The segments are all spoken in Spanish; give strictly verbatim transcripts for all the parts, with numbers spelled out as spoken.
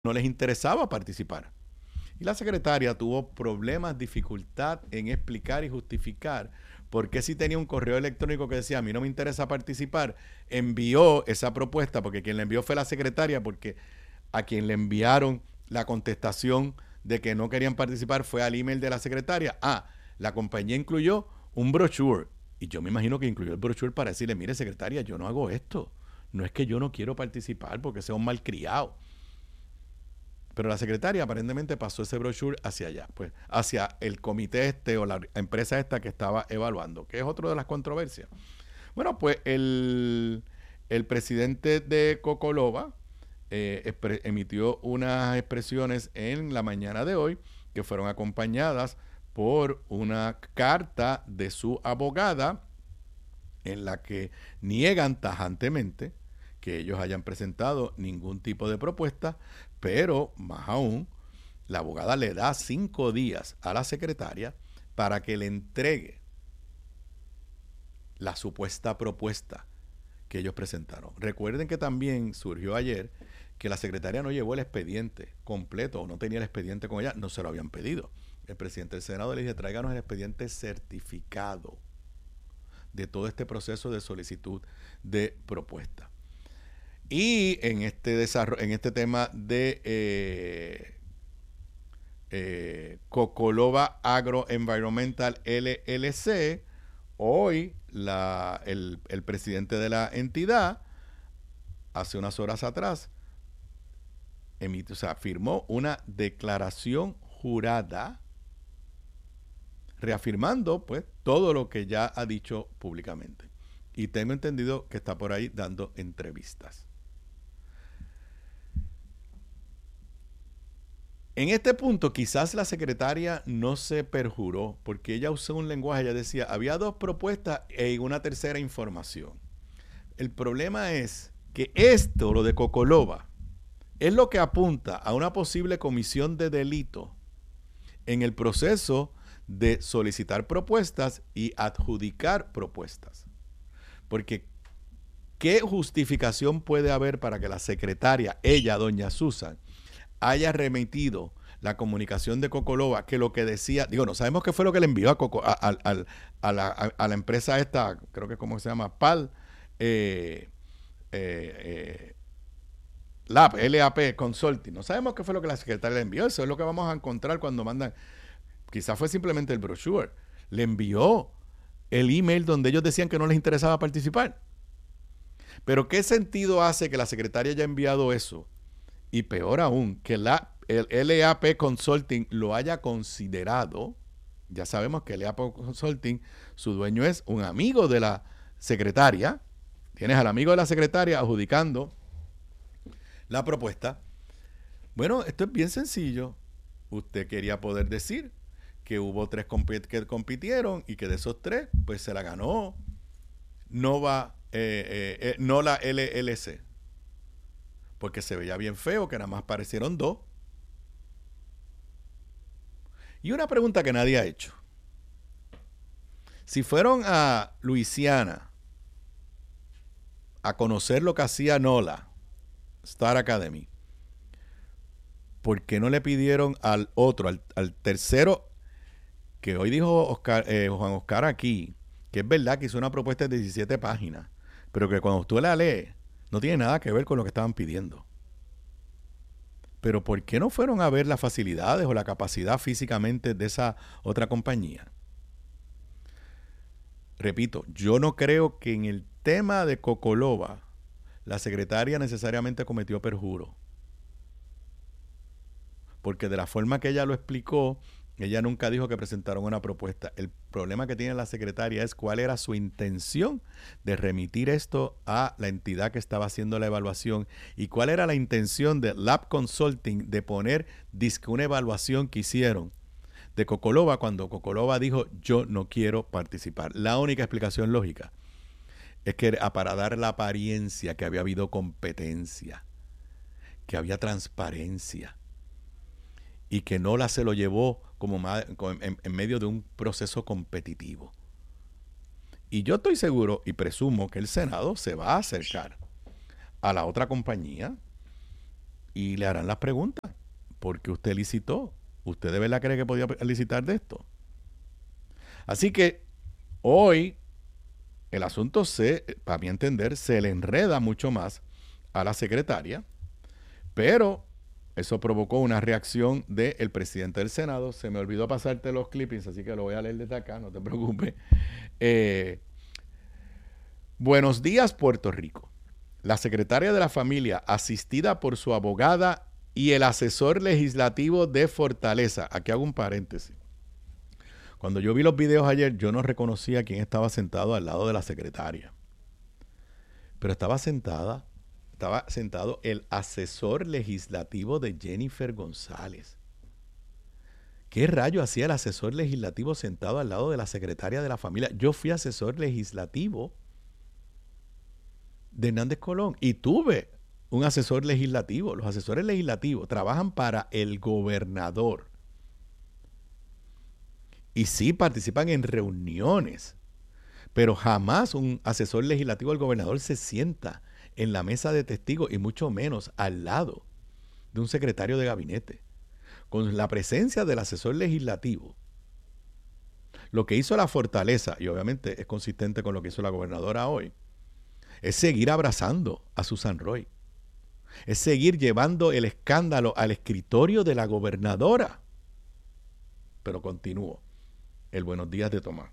no les interesaba participar. Y la secretaria tuvo problemas, dificultad en explicar y justificar por qué si tenía un correo electrónico que decía a mí no me interesa participar, envió esa propuesta, porque quien la envió fue la secretaria, porque a quien le enviaron la contestación de que no querían participar fue al email de la secretaria. Ah, la compañía incluyó un brochure. Y yo me imagino que incluyó el brochure para decirle, mire secretaria, yo no hago esto. No es que yo no quiero participar porque sea un malcriado. Pero la secretaria aparentemente pasó ese brochure hacia allá, pues hacia el comité este o la empresa esta que estaba evaluando, que es otra de las controversias. Bueno, pues el, el presidente de Cocoloba eh, emitió unas expresiones en la mañana de hoy que fueron acompañadas por una carta de su abogada en la que niegan tajantemente que ellos hayan presentado ningún tipo de propuesta, pero más aún, la abogada le da cinco días a la secretaria para que le entregue la supuesta propuesta que ellos presentaron. Recuerden que también surgió ayer que la secretaria no llevó el expediente completo o no tenía el expediente con ella, no se lo habían pedido. El presidente del Senado le dice, tráiganos el expediente certificado de todo este proceso de solicitud de propuesta. Y en este desarrollo, en este tema de eh, eh, Cocoloba Agroenvironmental L L C, hoy la, el, el presidente de la entidad, hace unas horas atrás, emite, o sea, firmó una declaración jurada reafirmando pues todo lo que ya ha dicho públicamente. Y tengo entendido que está por ahí dando entrevistas. En este punto, quizás la secretaria no se perjuró, porque ella usó un lenguaje, ella decía, había dos propuestas y una tercera información. El problema es que esto, lo de Cocoloba, es lo que apunta a una posible comisión de delito en el proceso de solicitar propuestas y adjudicar propuestas. Porque, ¿qué justificación puede haber para que la secretaria, ella, doña Susan, haya remitido la comunicación de Cocoloba, que lo que decía, digo, no sabemos qué fue lo que le envió a, Coco, a, a, a, a, la, a, a la empresa esta, creo que como se llama, P A L, eh, eh, eh, Lab, L A P Consulting. No sabemos qué fue lo que la secretaria le envió, eso es lo que vamos a encontrar cuando mandan, quizás fue simplemente el brochure, le envió el email donde ellos decían que no les interesaba participar. Pero ¿qué sentido hace que la secretaria haya enviado eso? Y peor aún, que la, el L A P Consulting lo haya considerado. Ya sabemos que L A P Consulting, su dueño es un amigo de la secretaria. Tienes al amigo de la secretaria adjudicando la propuesta. Bueno, esto es bien sencillo. Usted quería poder decir que hubo tres compit que compitieron y que de esos tres, pues se la ganó Nova, eh, eh, eh, Nola L L C. Porque se veía bien feo que nada más aparecieron dos. Y una pregunta que nadie ha hecho. Si fueron a Luisiana a conocer lo que hacía Nola, Star Academy, ¿por qué no le pidieron al otro, al, al tercero, que hoy dijo Oscar, eh, Juan Oscar aquí, que es verdad que hizo una propuesta de diecisiete páginas, pero que cuando usted la lee, no tiene nada que ver con lo que estaban pidiendo? Pero ¿por qué no fueron a ver las facilidades o la capacidad físicamente de esa otra compañía? Repito, yo no creo que en el tema de Cocoloba la secretaria necesariamente cometió perjuro. Porque de la forma que ella lo explicó, ella nunca dijo que presentaron una propuesta. El problema que tiene la secretaria es cuál era su intención de remitir esto a la entidad que estaba haciendo la evaluación y cuál era la intención de Lab Consulting de poner disque una evaluación que hicieron de Cocoloba cuando Cocoloba dijo yo no quiero participar. La única explicación lógica es que era para dar la apariencia que había habido competencia, que había transparencia y que Nola se lo llevó como en, en medio de un proceso competitivo. Y yo estoy seguro y presumo que el Senado se va a acercar a la otra compañía y le harán las preguntas. ¿Por qué usted licitó? ¿Usted de verdad cree que podía licitar de esto? Así que hoy el asunto se, para mi entender, se le enreda mucho más a la secretaria, pero eso provocó una reacción del presidente del Senado. Se me olvidó pasarte los clippings, así que lo voy a leer desde acá, no te preocupes. Eh, Buenos días, Puerto Rico. La secretaria de la Familia, asistida por su abogada y el asesor legislativo de Fortaleza. Aquí hago un paréntesis. Cuando yo vi los videos ayer, yo no reconocía quién estaba sentado al lado de la secretaria. Pero estaba sentada, estaba sentado el asesor legislativo de Jennifer González. ¿Qué rayo hacía el asesor legislativo sentado al lado de la secretaria de la Familia? Yo fui asesor legislativo de Hernández Colón y tuve un asesor legislativo. Los asesores legislativos trabajan para el gobernador y sí participan en reuniones, pero jamás un asesor legislativo del gobernador se sienta en la mesa de testigos y mucho menos al lado de un secretario de gabinete. Con la presencia del asesor legislativo, lo que hizo la Fortaleza, y obviamente es consistente con lo que hizo la gobernadora hoy, es seguir abrazando a Susan Roy. Es seguir llevando el escándalo al escritorio de la gobernadora. Pero continúo. El buenos días de Tomás.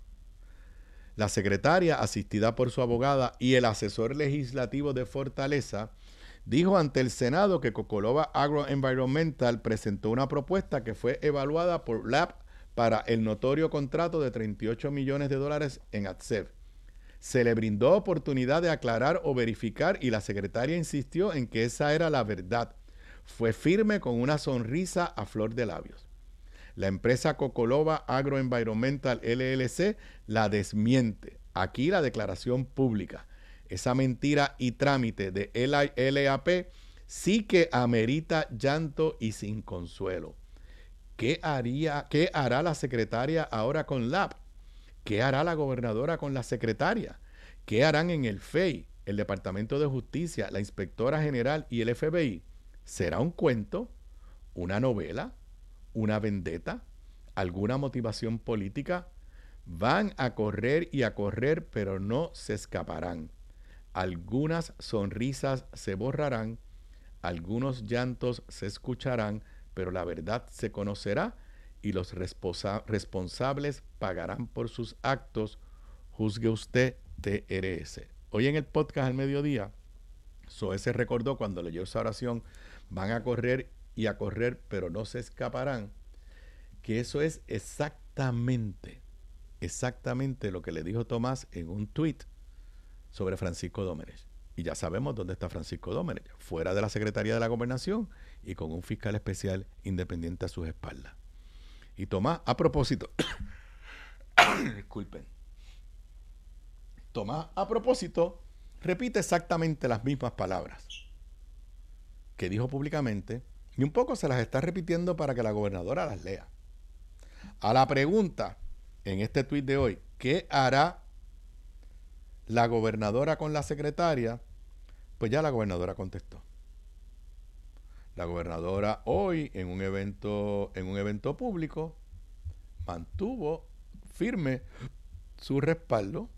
La secretaria, asistida por su abogada y el asesor legislativo de Fortaleza, dijo ante el Senado que Cocoloba Agroenvironmental presentó una propuesta que fue evaluada por L A P para el notorio contrato de treinta y ocho millones de dólares en A T S E V. Se le brindó oportunidad de aclarar o verificar y la secretaria insistió en que esa era la verdad. Fue firme con una sonrisa a flor de labios. La empresa Cocoloba Agroenvironmental L L C la desmiente. Aquí la declaración pública. Esa mentira y trámite de L A P sí que amerita llanto y sin consuelo. ¿Qué haría, qué hará la secretaria ahora con L A P? ¿Qué hará la gobernadora con la secretaria? ¿Qué harán en el F E I, el Departamento de Justicia, la Inspectora General y el F B I? ¿Será un cuento? ¿Una novela? ¿Una vendetta? ¿Alguna motivación política? Van a correr y a correr, pero no se escaparán. Algunas sonrisas se borrarán, algunos llantos se escucharán, pero la verdad se conocerá y los responsa- responsables pagarán por sus actos. Juzgue usted, T R S. Hoy en el podcast al mediodía, Zoe se recordó cuando leyó esa oración, van a correr y a correr, pero no se escaparán, que eso es exactamente, exactamente lo que le dijo Tomás en un tuit sobre Francisco Domenech. Y ya sabemos dónde está Francisco Domenech, fuera de la Secretaría de la Gobernación y con un fiscal especial independiente a sus espaldas. Y Tomás, a propósito, disculpen, Tomás, a propósito, repite exactamente las mismas palabras que dijo públicamente y un poco se las está repitiendo para que la gobernadora las lea. A la pregunta en este tuit de hoy, ¿qué hará la gobernadora con la secretaria? Pues ya la gobernadora contestó. La gobernadora hoy en un evento, en un evento público mantuvo firme su respaldo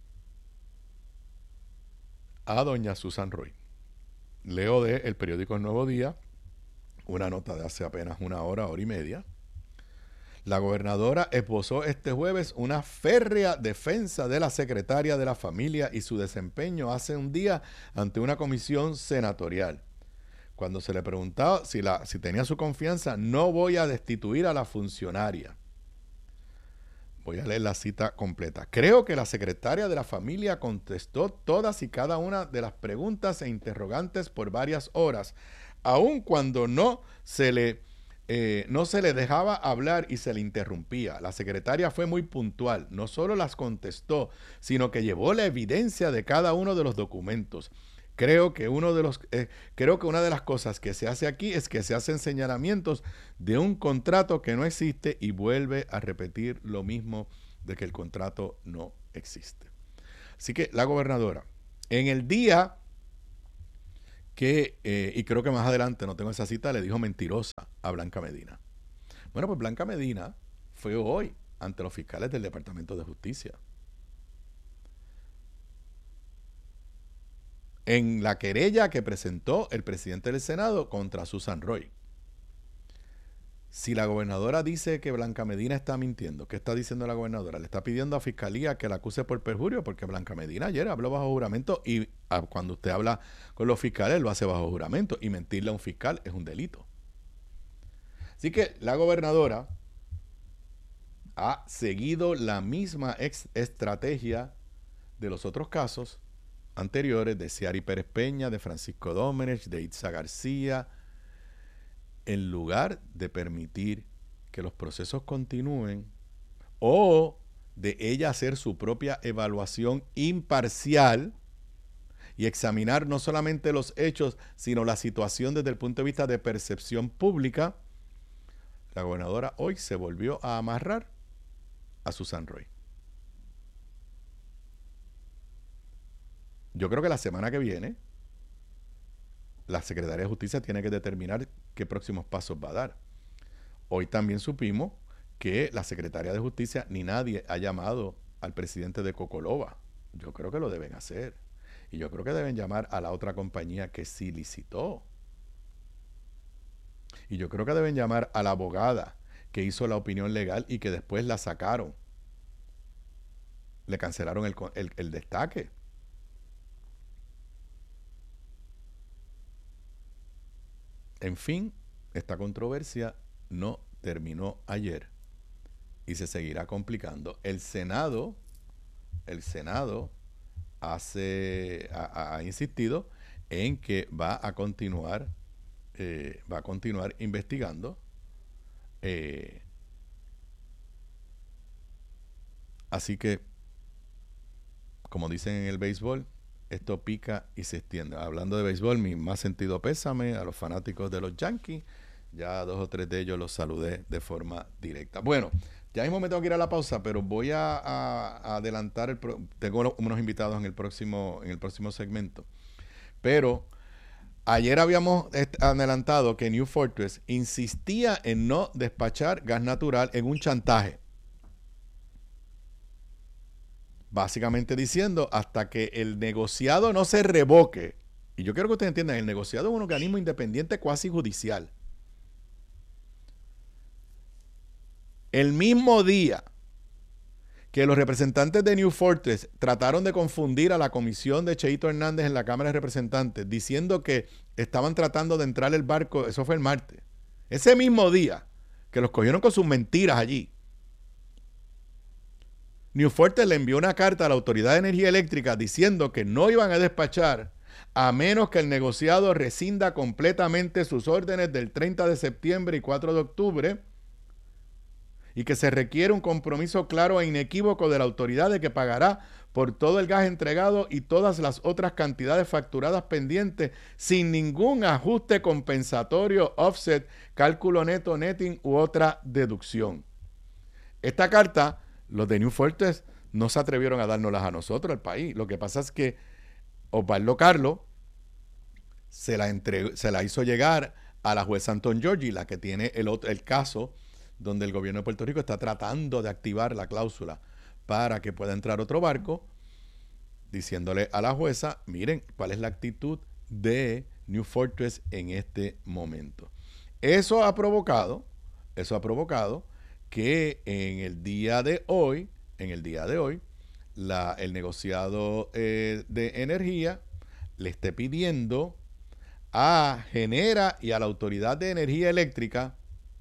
a doña Susan Roy. Leo de el periódico El Nuevo Día, una nota de hace apenas una hora, hora y media. La gobernadora esbozó este jueves una férrea defensa de la secretaria de la Familia y su desempeño hace un día ante una comisión senatorial. Cuando se le preguntaba si, la, si tenía su confianza, no voy a destituir a la funcionaria. Voy a leer la cita completa. Creo que la secretaria de la Familia contestó todas y cada una de las preguntas e interrogantes por varias horas, aun cuando no se le, eh, no se le dejaba hablar y se le interrumpía. La secretaria fue muy puntual. No solo las contestó, sino que llevó la evidencia de cada uno de los documentos. Creo que, uno de los, eh, creo que una de las cosas que se hace aquí es que se hacen señalamientos de un contrato que no existe y vuelve a repetir lo mismo de que el contrato no existe. Así que la gobernadora, en el día que, eh, y creo que más adelante, no tengo esa cita, le dijo mentirosa a Blanca Medina. Bueno, pues Blanca Medina fue hoy ante los fiscales del Departamento de Justicia. En la querella que presentó el presidente del Senado contra Susan Roy. Si la gobernadora dice que Blanca Medina está mintiendo, ¿qué está diciendo la gobernadora? Le está pidiendo a Fiscalía que la acuse por perjurio, porque Blanca Medina ayer habló bajo juramento y a, cuando usted habla con los fiscales lo hace bajo juramento, y mentirle a un fiscal es un delito. Así que la gobernadora ha seguido la misma ex estrategia de los otros casos anteriores, de Ciary Pérez Peña, de Francisco Domenech, de Itza García. En lugar de permitir que los procesos continúen o de ella hacer su propia evaluación imparcial y examinar no solamente los hechos, sino la situación desde el punto de vista de percepción pública, la gobernadora hoy se volvió a amarrar a Susan Roy. Yo creo que la semana que viene la Secretaría de Justicia tiene que determinar qué próximos pasos va a dar. Hoy también supimos que la Secretaría de Justicia ni nadie ha llamado al presidente de Cocoloba. Yo creo que lo deben hacer. Y yo creo que deben llamar a la otra compañía que sí licitó. Y yo creo que deben llamar a la abogada que hizo la opinión legal y que después la sacaron. Le cancelaron el, el, el destaque. En fin, esta controversia no terminó ayer y se seguirá complicando. El Senado, el Senado hace, ha, ha insistido en que va a continuar, eh, va a continuar investigando. Eh, así que, como dicen en el béisbol, esto pica y se extiende. Hablando de béisbol, mi más sentido pésame a los fanáticos de los Yankees. Ya dos o tres de ellos los saludé de forma directa. Bueno, ya mismo me tengo que ir a la pausa, pero voy a, a, a adelantar, el pro, tengo unos invitados en el próximo, en el próximo segmento. Pero ayer habíamos adelantado que New Fortress insistía en no despachar gas natural en un chantaje. Básicamente diciendo, hasta que el negociado no se revoque, y yo quiero que ustedes entiendan, el negociado es un organismo independiente cuasi judicial. El mismo día que los representantes de New Fortress trataron de confundir a la comisión de Cheito Hernández en la Cámara de Representantes, diciendo que estaban tratando de entrar el barco, eso fue el martes. Ese mismo día que los cogieron con sus mentiras allí, New Fortress le envió una carta a la Autoridad de Energía Eléctrica diciendo que no iban a despachar a menos que el negociado rescinda completamente sus órdenes del treinta de septiembre y cuatro de octubre y que se requiere un compromiso claro e inequívoco de la autoridad de que pagará por todo el gas entregado y todas las otras cantidades facturadas pendientes sin ningún ajuste compensatorio, offset, cálculo neto, netting u otra deducción. Esta carta, los de New Fortress no se atrevieron a dárnoslas a nosotros, al país. Lo que pasa es que Osvaldo Carlos se la, entregó, se la hizo llegar a la jueza Anton Giorgi, la que tiene el, otro, el caso donde el gobierno de Puerto Rico está tratando de activar la cláusula para que pueda entrar otro barco, diciéndole a la jueza, miren, cuál es la actitud de New Fortress en este momento. Eso ha provocado, eso ha provocado que en el día de hoy, en el día de hoy, la, el negociado eh, de energía le esté pidiendo a Genera y a la Autoridad de Energía Eléctrica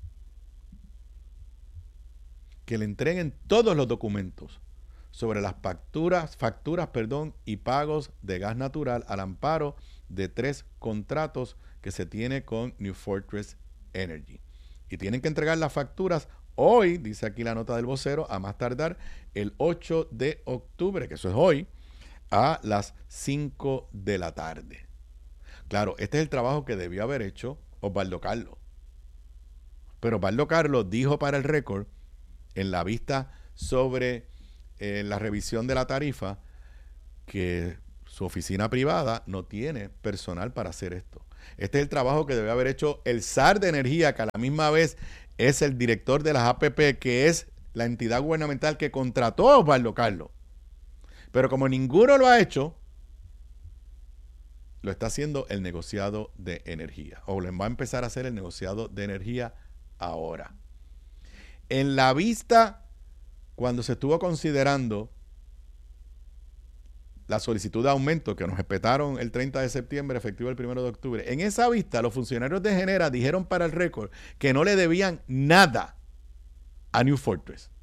que le entreguen todos los documentos sobre las facturas, facturas, perdón, y pagos de gas natural al amparo de tres contratos que se tiene con New Fortress Energy. Y tienen que entregar las facturas hoy, dice aquí la nota del vocero, a más tardar el ocho de octubre, que eso es hoy, a las cinco de la tarde. Claro, este es el trabajo que debió haber hecho Osvaldo Carlos. Pero Osvaldo Carlos dijo para el récord, en la vista sobre eh, la revisión de la tarifa, que su oficina privada no tiene personal para hacer esto. Este es el trabajo que debe haber hecho el S A R de Energía, que a la misma vez es el director de las A P P, que es la entidad gubernamental que contrató a Osvaldo Carlos. Pero como ninguno lo ha hecho, lo está haciendo el negociado de energía. O lo va a empezar a hacer el negociado de energía ahora. En la vista, cuando se estuvo considerando la solicitud de aumento que nos respetaron el treinta de septiembre, efectivo el primero de octubre, en esa vista los funcionarios de Genera dijeron para el récord que no le debían nada a New Fortress.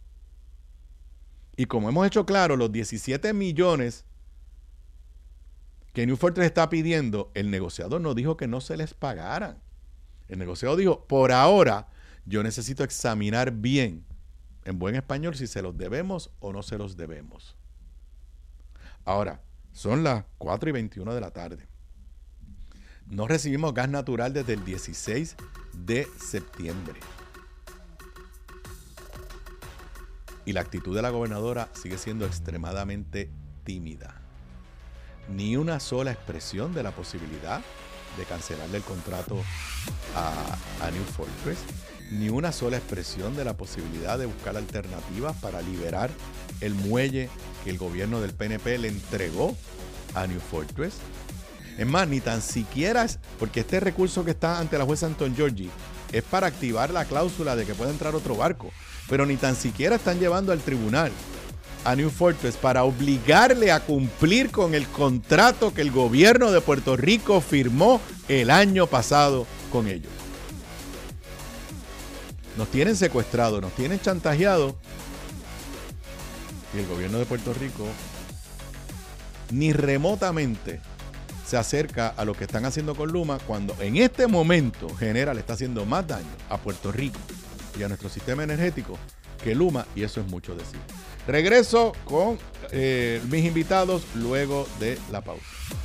Y como hemos hecho claro, los diecisiete millones que New Fortress está pidiendo, el negociador no dijo que no se les pagaran. El negociador dijo, por ahora yo necesito examinar bien, en buen español, si se los debemos o no se los debemos. Ahora, son las cuatro y veintiuno de la tarde. No recibimos gas natural desde el dieciséis de septiembre. Y la actitud de la gobernadora sigue siendo extremadamente tímida. Ni una sola expresión de la posibilidad de cancelarle el contrato a, a New Fortress. Ni una sola expresión de la posibilidad de buscar alternativas para liberar el muelle que el gobierno del P N P le entregó a New Fortress. Es más, ni tan siquiera, es, porque este recurso que está ante la jueza Antongiorgi es para activar la cláusula de que pueda entrar otro barco, pero ni tan siquiera están llevando al tribunal a New Fortress para obligarle a cumplir con el contrato que el gobierno de Puerto Rico firmó el año pasado con ellos. Nos tienen secuestrados, nos tienen chantajeados y el gobierno de Puerto Rico ni remotamente se acerca a lo que están haciendo con Luma, cuando en este momento Genera le está haciendo más daño a Puerto Rico y a nuestro sistema energético que Luma, y eso es mucho decir. Regreso con eh, mis invitados luego de la pausa.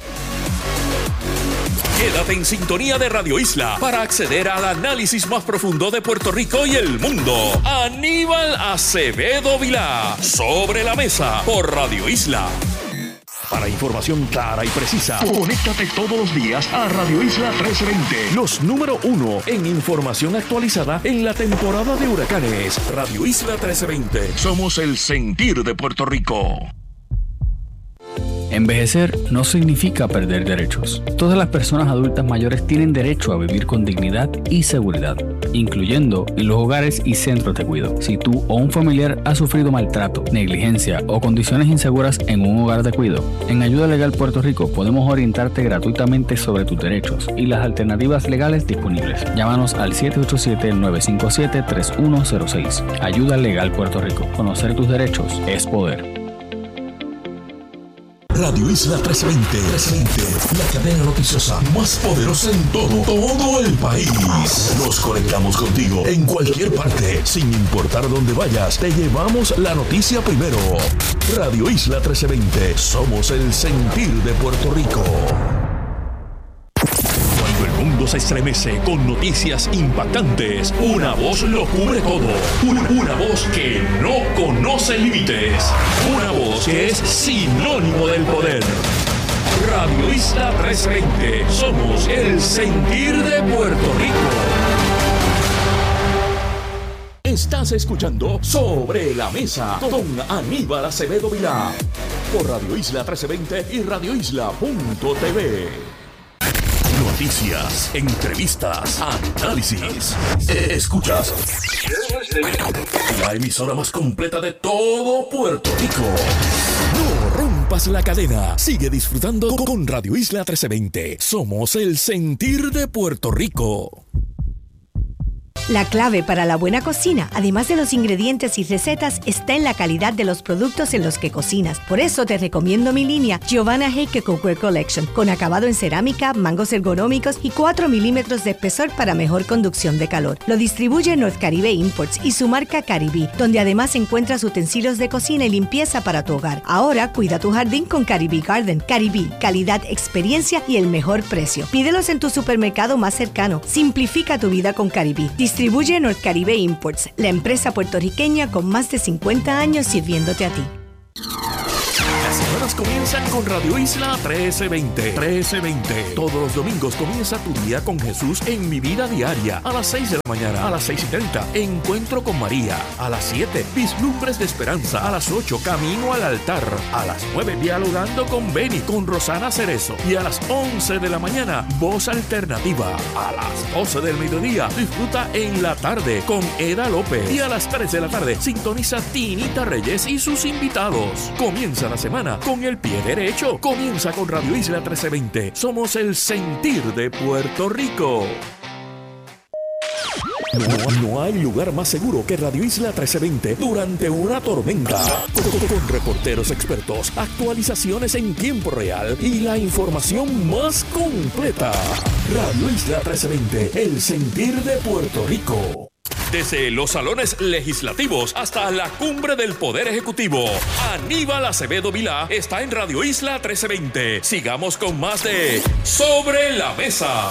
Quédate en sintonía de Radio Isla para acceder al análisis más profundo de Puerto Rico y el mundo. Aníbal Acevedo Vilá, Sobre la Mesa, por Radio Isla. Para información clara y precisa, conéctate todos los días a Radio Isla trece veinte. Los número uno en información actualizada en la temporada de huracanes. Radio Isla trece veinte. Somos el sentir de Puerto Rico. Envejecer no significa perder derechos. Todas las personas adultas mayores tienen derecho a vivir con dignidad y seguridad, incluyendo en los hogares y centros de cuidado. Si tú o un familiar ha sufrido maltrato, negligencia o condiciones inseguras en un hogar de cuidado, en Ayuda Legal Puerto Rico podemos orientarte gratuitamente sobre tus derechos y las alternativas legales disponibles. Llámanos al siete ocho siete, nueve cinco siete, tres uno cero seis. Ayuda Legal Puerto Rico. Conocer tus derechos es poder. Radio Isla trece veinte, la cadena noticiosa más poderosa en todo, todo el país. Nos conectamos contigo en cualquier parte, sin importar dónde vayas. Te llevamos la noticia primero. Radio Isla trece veinte, somos el sentir de Puerto Rico. Cuando el mundo se estremece con noticias impactantes, una voz lo cubre todo. Una, una voz que no conoce límites. Una voz que es sinónimo del poder. Radio Isla trece veinte. Somos el sentir de Puerto Rico. Estás escuchando Sobre la Mesa con Aníbal Acevedo Vilá por Radio Isla trece veinte y radio isla punto t v. Noticias, entrevistas, análisis. Escuchas la emisora más completa de todo Puerto Rico. No rompas la cadena. Sigue disfrutando con Radio Isla trece veinte. Somos el sentir de Puerto Rico. La clave para la buena cocina, además de los ingredientes y recetas, está en la calidad de los productos en los que cocinas. Por eso te recomiendo mi línea Giovanna Heike Cookware Collection, con acabado en cerámica, mangos ergonómicos y cuatro milímetros de espesor para mejor conducción de calor. Lo distribuye North Caribe Imports y su marca Caribí, donde además encuentras utensilios de cocina y limpieza para tu hogar. Ahora cuida tu jardín con Caribí Garden. Caribí, calidad, experiencia y el mejor precio. Pídelos en tu supermercado más cercano. Simplifica tu vida con Caribí. Distribuye North Caribe Imports, la empresa puertorriqueña con más de cincuenta años sirviéndote a ti. La Semana días comienzan con Radio Isla trece veinte. trece veinte. Todos los domingos comienza tu día con Jesús en Mi Vida Diaria. A las seis de la mañana, a las seis y treinta, Encuentro con María. A las siete, Vislumbres de Esperanza. A las ocho, Camino al Altar. A las nueve, Dialogando con Beni, con Rosana Cerezo. Y a las once de la mañana, Voz Alternativa. A las doce del mediodía, disfruta En la Tarde con Eda López. Y a las tres de la tarde, sintoniza Tinita Reyes y sus invitados. Comienza la semana con el pie derecho. Comienza con Radio Isla trece veinte. Somos el sentir de Puerto Rico. No, no hay lugar más seguro que Radio Isla trece veinte durante una tormenta. Con, con, con reporteros expertos, actualizaciones en tiempo real y la información más completa. Radio Isla trece veinte, el sentir de Puerto Rico. Desde los salones legislativos hasta la cumbre del Poder Ejecutivo, Aníbal Acevedo Vilá está en Radio Isla trece veinte. Sigamos con más de Sobre la Mesa.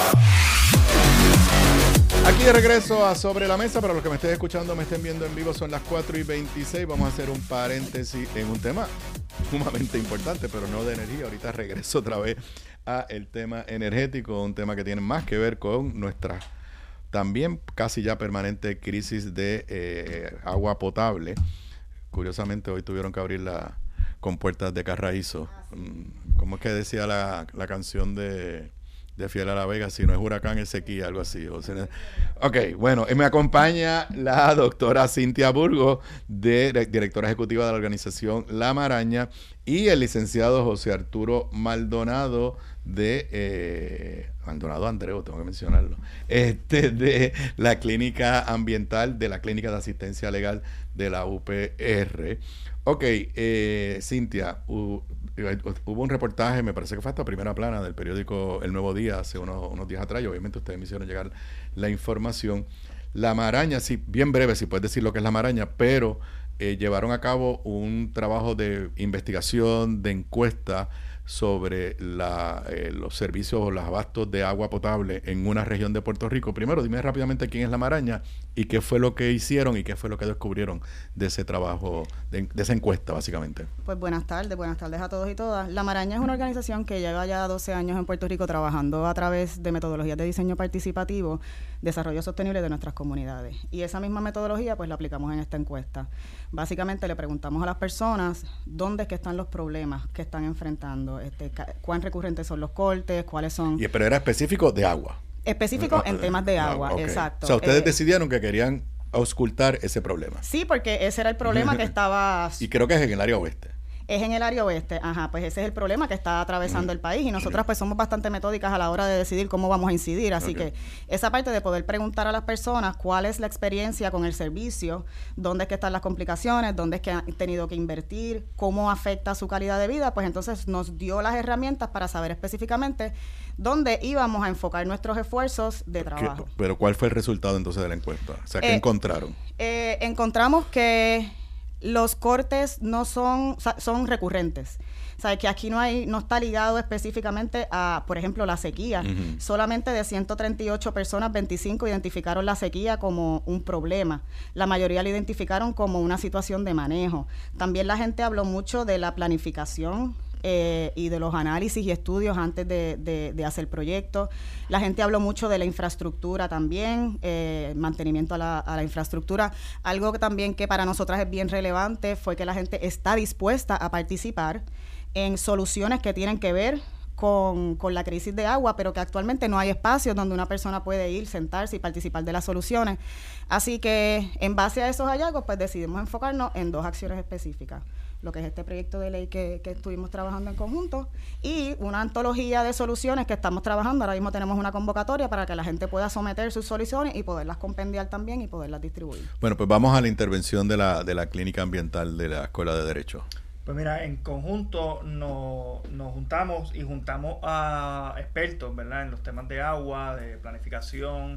Aquí de regreso a Sobre la Mesa. Para los que me estén escuchando, me estén viendo en vivo, son las cuatro y veintiséis. Vamos a hacer un paréntesis en un tema sumamente importante, pero no de energía. Ahorita regreso otra vez a el tema energético, un tema que tiene más que ver con nuestra también casi ya permanente crisis de eh, agua potable. Curiosamente, hoy tuvieron que abrir las compuertas de Carraízo. ¿Cómo es que decía la, la canción de... de Fiel a la Vega? Si no es huracán, es sequía, algo así. O sea, ok, bueno, me acompaña la doctora Cintia Burgos, de, de, directora ejecutiva de la organización La Maraña, y el licenciado José Arturo Maldonado de eh, Maldonado Andreu, tengo que mencionarlo, este de la Clínica Ambiental de la Clínica de Asistencia Legal de la U P R. Ok, eh, Cintia, uh, hubo un reportaje, me parece que fue hasta primera plana del periódico El Nuevo Día hace unos, unos días atrás, y obviamente ustedes me hicieron llegar la información. La Maraña, sí, bien breve, si puedes decir lo que es La Maraña, pero eh, llevaron a cabo un trabajo de investigación, de encuesta sobre la, eh, los servicios o los abastos de agua potable en una región de Puerto Rico. Primero, dime rápidamente quién es La Maraña y qué fue lo que hicieron y qué fue lo que descubrieron de ese trabajo, de, de esa encuesta, básicamente. Pues buenas tardes, buenas tardes a todos y todas. La Maraña es una organización que lleva ya doce años en Puerto Rico trabajando a través de metodologías de diseño participativo, desarrollo sostenible de nuestras comunidades. Y esa misma metodología pues la aplicamos en esta encuesta. Básicamente le preguntamos a las personas dónde es que están los problemas que están enfrentando, este, cuán recurrentes son los cortes, cuáles son... Y, pero era específico de agua. Específico en temas de agua, okay. Exacto. O sea, ustedes eh, decidieron que querían auscultar ese problema. Sí, porque ese era el problema que estaba... Y creo que es en el área oeste. Es en el área oeste, ajá, pues ese es el problema que está atravesando mm. el país, y nosotras pues somos bastante metódicas a la hora de decidir cómo vamos a incidir, así okay. que esa parte de poder preguntar a las personas cuál es la experiencia con el servicio, dónde es que están las complicaciones, dónde es que han tenido que invertir, cómo afecta su calidad de vida, pues entonces nos dio las herramientas para saber específicamente dónde íbamos a enfocar nuestros esfuerzos de trabajo. ¿Qué, pero cuál fue el resultado entonces de la encuesta? O sea, ¿qué eh, encontraron? Eh, encontramos que los cortes no son, son recurrentes. O sea, que aquí no hay, no está ligado específicamente a, por ejemplo, la sequía. Uh-huh. Solamente de ciento treinta y ocho personas, veinticinco identificaron la sequía como un problema. La mayoría la identificaron como una situación de manejo. También la gente habló mucho de la planificación Eh, y de los análisis y estudios antes de, de, de hacer proyectos. La gente habló mucho de la infraestructura también, eh, mantenimiento a la, a la infraestructura. Algo que también que para nosotras es bien relevante fue que la gente está dispuesta a participar en soluciones que tienen que ver con, con la crisis de agua, pero que actualmente no hay espacios donde una persona puede ir, sentarse y participar de las soluciones. Así que en base a esos hallazgos, pues decidimos enfocarnos en dos acciones específicas. Lo que es este proyecto de ley que, que estuvimos trabajando en conjunto, y una antología de soluciones que estamos trabajando. Ahora mismo tenemos una convocatoria para que la gente pueda someter sus soluciones y poderlas compendiar también y poderlas distribuir. Bueno, pues vamos a la intervención de la, de la Clínica Ambiental de la Escuela de Derecho. Pues mira, en conjunto nos, nos juntamos y juntamos a expertos, ¿verdad?, en los temas de agua, de planificación,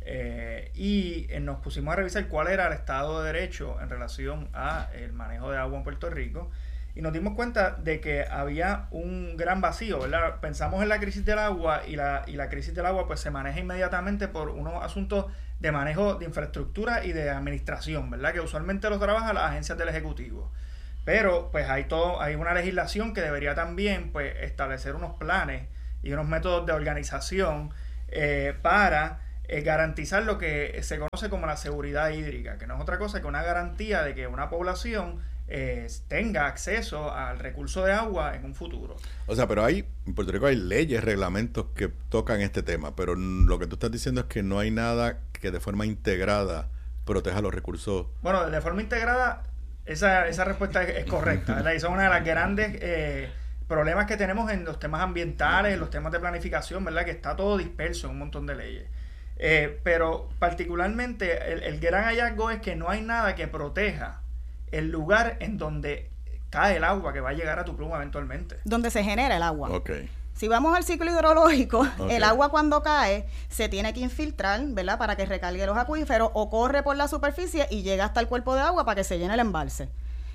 Eh, y eh, nos pusimos a revisar cuál era el estado de derecho en relación a el manejo de agua en Puerto Rico, y nos dimos cuenta de que había un gran vacío, ¿verdad? Pensamos en la crisis del agua, y la, y la crisis del agua pues se maneja inmediatamente por unos asuntos de manejo de infraestructura y de administración, ¿verdad?, que usualmente los trabajan las agencias del Ejecutivo. Pero pues hay todo, hay una legislación que debería también pues establecer unos planes y unos métodos de organización eh, para eh, garantizar lo que se conoce como la seguridad hídrica, que no es otra cosa que una garantía de que una población eh, tenga acceso al recurso de agua en un futuro. O sea, pero hay, en Puerto Rico hay leyes, reglamentos que tocan este tema, pero lo que tú estás diciendo es que no hay nada que de forma integrada proteja los recursos. Bueno, de forma integrada, esa, esa respuesta es, es correcta, ¿verdad? Y son una de las grandes eh, problemas que tenemos en los temas ambientales, en los temas de planificación, ¿verdad? Que está todo disperso en un montón de leyes. Eh, pero particularmente el, el gran hallazgo es que no hay nada que proteja el lugar en donde cae el agua que va a llegar a tu pluma eventualmente. Donde se genera el agua. Okay. Si vamos al ciclo hidrológico, Okay. el agua cuando cae se tiene que infiltrar, ¿verdad? Para que recargue los acuíferos o corre por la superficie y llega hasta el cuerpo de agua para que se llene el embalse.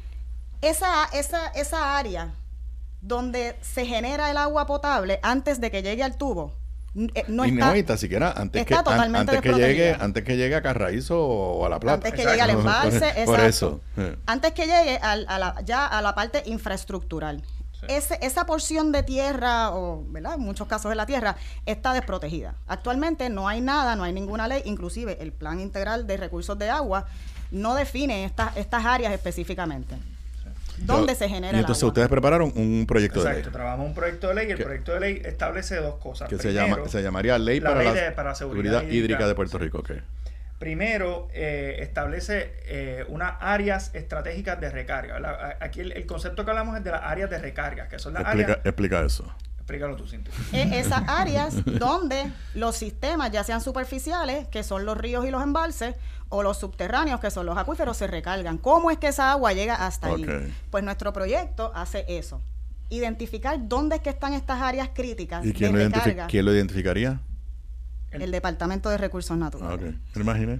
Esa, esa, esa área donde se genera el agua potable antes de que llegue al tubo, eh, no y está, no, y tan siquiera antes está que an- totalmente antes que llegue desprotegida. antes que llegue a Carraízo o a La Plata. Antes que Exacto. llegue al embalse, por, exacto. por eso. eh. Antes que llegue al, a la, ya a la parte infraestructural. Sí. Ese, esa porción de tierra, o ¿verdad? En muchos casos de la tierra, está desprotegida. Actualmente no hay nada, no hay ninguna ley, inclusive el Plan Integral de Recursos de Agua no define estas estas áreas específicamente. ¿Dónde Yo- se genera Y entonces el agua? ustedes prepararon un proyecto Exacto, de ley trabajamos un proyecto de ley y el ¿Qué? proyecto de ley establece dos cosas. que se Primero, llama se llamaría Ley la para ley la de- para Seguridad seguridad Hídrica hídrica. de Puerto Rico. Okay. Primero, eh, establece eh, unas áreas estratégicas de recarga. ¿Verdad? Aquí el, el concepto que hablamos es de las áreas de recarga, que son las Explica, áreas... explica eso. Explícalo tú, Cintia. E- esas áreas donde los sistemas, ya sean superficiales, que son los ríos y los embalses, o los subterráneos, que son los acuíferos, se recargan. ¿Cómo es que esa agua llega hasta allí? Ok. Pues nuestro proyecto hace eso. Identificar dónde es que están estas áreas críticas ¿Y quién de lo, identifi- recarga. quién lo identificaría? El Departamento de Recursos Ah, Naturales. ok. ¿Me imaginé?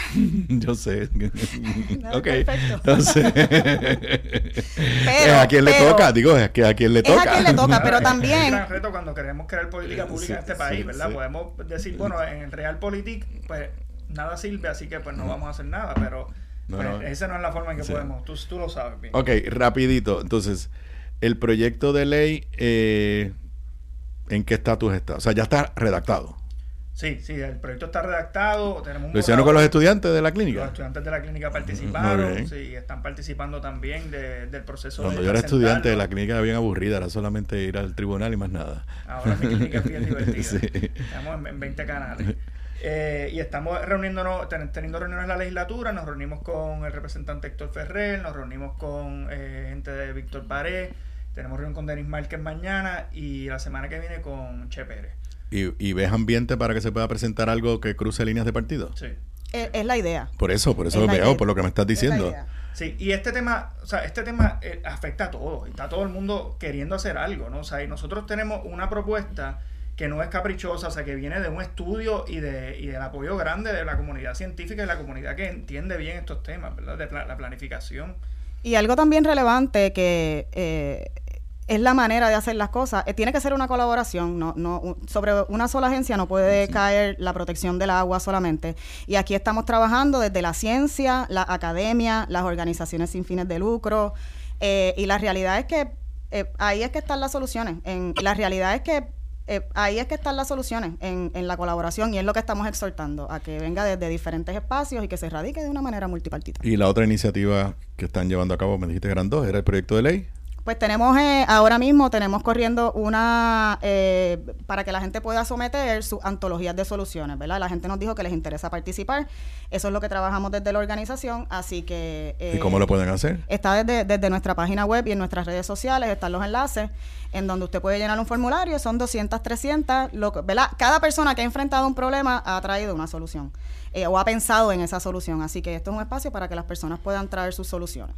Yo sé. No, Ok. perfecto. Entonces, Pero- es a quien le pero- toca, digo, es que a quien le Es toca. a quien le toca, pero Es también... un gran reto cuando queremos crear política pública Sí, en este sí, país, ¿verdad? sí. Podemos decir, bueno, en el Realpolitik, pues nada sirve, así que pues no vamos a hacer nada, pero No, pues, no. esa no es la forma en que Sí. podemos. Tú, tú lo sabes bien. Ok, rapidito. Entonces, el proyecto de ley, eh, ¿en qué estatus está? O sea, ya está redactado. Sí, sí, el proyecto está redactado. Tenemos un ¿Lo hicieron con los borrador. estudiantes de la Los clínica? estudiantes de la clínica Muy participaron, bien. sí, están participando también de- del proceso Cuando de yo era estudiante de la presentarlo. clínica era bien aburrida, era solamente ir al tribunal y más nada. Ahora mi clínica es bien divertida. Sí. Estamos en, en veinte canales. Eh, y estamos reuniéndonos, ten- teniendo reuniones en la legislatura, nos reunimos con el representante Héctor Ferrer, nos reunimos con eh, gente de Víctor Pared, tenemos reunión con Denis Márquez mañana y la semana que viene con Che Pérez. ¿Y, y ves ambiente para que se pueda presentar algo que cruce líneas de partido? Sí. Es, es la idea. Por eso, por eso Es lo la veo, idea. por lo que me estás Es la diciendo. idea. Sí, y este tema, o sea, este tema eh, afecta a todos, y está todo el mundo queriendo hacer algo, ¿no? O sea, y nosotros tenemos una propuesta que no es caprichosa, o sea, que viene de un estudio y de y del apoyo grande de la comunidad científica y la comunidad que entiende bien estos temas, ¿verdad? De pla- la planificación. Y algo también relevante que eh, es la manera de hacer las cosas, eh, tiene que ser una colaboración, no, no un- sobre una sola agencia no puede Sí. caer la protección del agua solamente. Y aquí estamos trabajando desde la ciencia, la academia, las organizaciones sin fines de lucro, eh, y la realidad es que eh, ahí es que están las soluciones. En, la realidad es que eh, ahí es que están las soluciones en, en la colaboración, y es lo que estamos exhortando, a que venga desde diferentes espacios y que se radique de una manera multipartita. Y la otra iniciativa que están llevando a cabo, me dijiste que eran dos, era el proyecto de ley. Pues tenemos, eh, ahora mismo tenemos corriendo una, eh, para que la gente pueda someter sus antologías de soluciones, ¿verdad? La gente nos dijo que les interesa participar, eso es lo que trabajamos desde la organización, así que... eh, ¿Y cómo lo pueden hacer? Está desde, desde nuestra página web y en nuestras redes sociales, están los enlaces en donde usted puede llenar un formulario, son doscientas, trescientas, lo, que- ¿verdad? Cada persona que ha enfrentado un problema ha traído una solución, eh, o ha pensado en esa solución, así que esto es un espacio para que las personas puedan traer sus soluciones.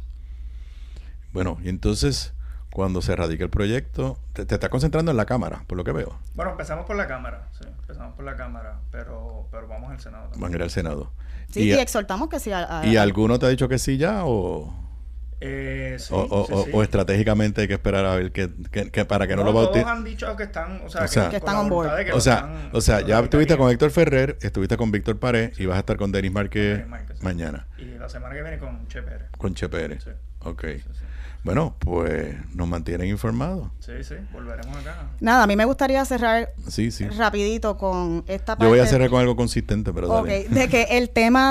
Bueno, y entonces, cuando se radique el proyecto, te, te estás concentrando en la Cámara, por lo que veo. Bueno, empezamos por la Cámara, sí, empezamos por la Cámara, pero, pero vamos al Senado también. Van a ir al Senado. Sí, y, exhortamos que si... a- a- ¿Y alguno te ha dicho que sí ya o...? Eh, sí, o, o, sí, o, sí. o estratégicamente hay que esperar a ver que, que, que para que no, no lo bauticen. Todos han dicho que están, o sea, O sea, que, que están con la on board. voluntad de que O lo sea, están- o sea, lo ya estuviste evitarían. con Héctor Ferrer, estuviste con Víctor Pared y vas a estar con Denis Márquez Denis Márquez, sí. mañana Y la semana que viene con Che Pérez. con Che Pérez. Sí. Ok. Sí, sí. Bueno, pues nos mantienen informados. Sí, sí, volveremos acá. Nada, a mí me gustaría cerrar Sí, sí. rapidito con esta parte. Yo voy a cerrar con algo consistente, pero Ok, dale. de que el tema